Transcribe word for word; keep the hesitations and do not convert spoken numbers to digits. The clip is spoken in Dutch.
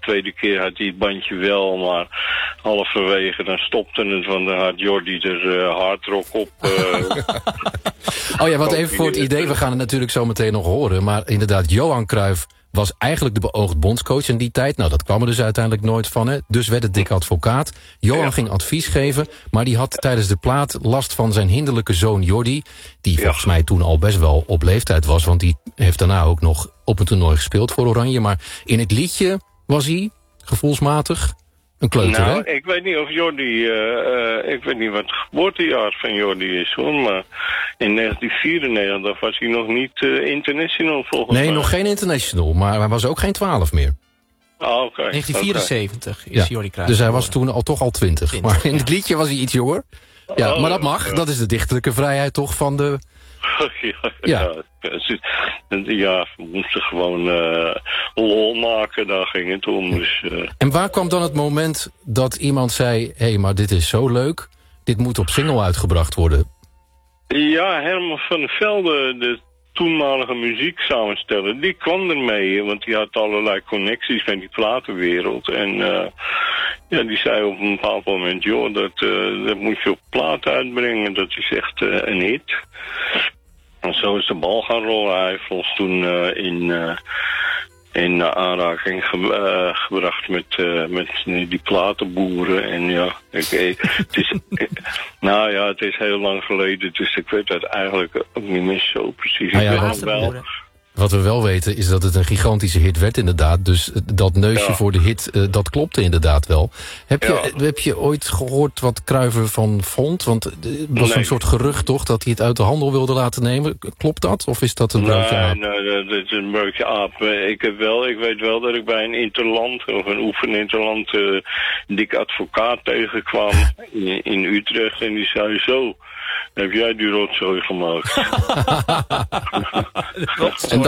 tweede keer had hij het bandje wel, maar halverwege dan stopte het, want dan had Jordi er uh, hardrock op. Uh, oh ja, wat even voor het idee, we gaan het natuurlijk zo meteen nog horen, maar inderdaad, Johan Cruijff was eigenlijk de beoogd bondscoach in die tijd. Nou, dat kwam er dus uiteindelijk nooit van, hè. Dus werd het dik advocaat. Johan ja. ging advies geven, maar die had tijdens de plaat last van zijn hinderlijke zoon Jordi, die volgens ja. mij toen al best wel op leeftijd was, want die heeft daarna ook nog op een toernooi gespeeld voor Oranje. Maar in het liedje was hij, gevoelsmatig, een kleuter, nou, hè? ik weet niet of Jordi, uh, uh, ik weet niet wat het geboortejaar van Jordi is, hoor, maar in negentien vierennegentig was hij nog niet uh, international, volgens nee, mij. Nee, nog geen international, maar hij was ook geen twaalf meer. Ah, oké. Okay, negentien vierenzeventig okay. is ja, Jordi Cruijff. Dus hij was toen al toch al twintig. twintig maar in het liedje was hij iets jonger. Ja, oh, maar dat mag. Ja. Dat is de dichterlijke vrijheid toch van de... ja, ja. ja. ja, we moesten gewoon uh, lol maken, daar ging het om. Dus, uh... En waar kwam dan het moment dat iemand zei, hé, hey, maar dit is zo leuk, dit moet op single uitgebracht worden? Ja, Herman van der Velde, de toenmalige muzieksamensteller, die kwam ermee, want die had allerlei connecties met die platenwereld. En uh, ja, die zei op een bepaald moment, joh, dat, uh, dat moet je op plaat uitbrengen, dat is echt uh, een hit. En zo is de bal gaan rollen. Hij heeft ons toen uh, in, uh, in aanraking ge uh, gebracht met, uh, met die platenboeren. En ja, ik, ik, het is, ik, nou ja, het is heel lang geleden, dus ik weet dat eigenlijk ook niet meer zo precies. Ah, ja, ik wat, wel. Wat we wel weten is dat het een gigantische hit werd inderdaad. Dus dat neusje ja. voor de hit, uh, dat klopte inderdaad wel. Heb je, ja. heb je ooit gehoord wat Cruijff ervan vond? Want het was nee. een soort gerucht toch dat hij het uit de handel wilde laten nemen. Klopt dat? Of is dat een broodje aap? Nee, nee, dat is een broodje aap. Ik, heb wel, ik weet wel dat ik bij een interland of een oefeninterland uh, dik advocaat tegenkwam in, in Utrecht. En die zei zo, heb jij die rotzooi gemaakt? En